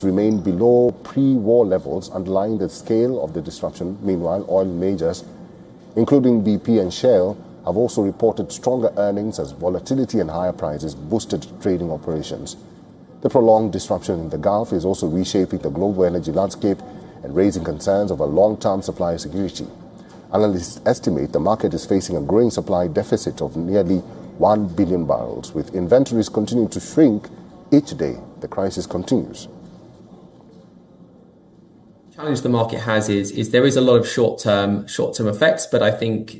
remain below pre-war levels, underlying the scale of the disruption. Meanwhile, oil majors, including BP and Shell, have also reported stronger earnings as volatility and higher prices boosted trading operations. The prolonged disruption in the Gulf is also reshaping the global energy landscape and raising concerns over long-term supply security. Analysts estimate the market is facing a growing supply deficit of nearly 1 billion barrels. With inventories continuing to shrink each day, the crisis continues. The challenge the market has is there is a lot of short-term effects, but I think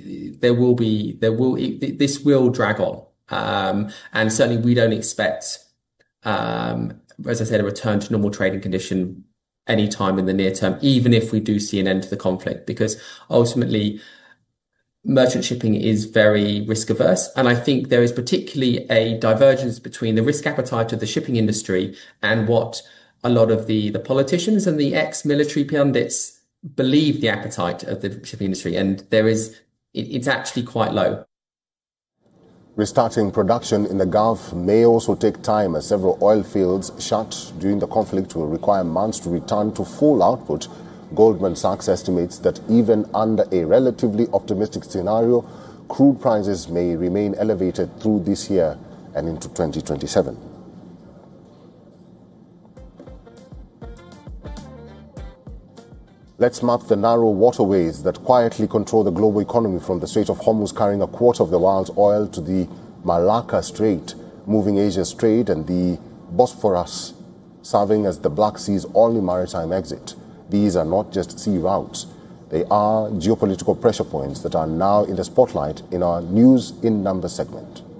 this will drag on. And certainly we don't expect, as I said, a return to normal trading condition anytime in the near term, even if we do see an end to the conflict, because ultimately merchant shipping is very risk averse. And I think there is particularly a divergence between the risk appetite of the shipping industry and what a lot of the politicians and the ex-military pundits believe the appetite of the shipping industry. And it's actually quite low. Restarting production in the Gulf may also take time, as several oil fields shut during the conflict will require months to return to full output. Goldman Sachs estimates that even under a relatively optimistic scenario, crude prices may remain elevated through this year and into 2027. Let's map the narrow waterways that quietly control the global economy, from the Strait of Hormuz carrying a quarter of the world's oil to the Malacca Strait, moving Asia's trade, and the Bosphorus, serving as the Black Sea's only maritime exit. These are not just sea routes. They are geopolitical pressure points that are now in the spotlight in our News in Numbers segment.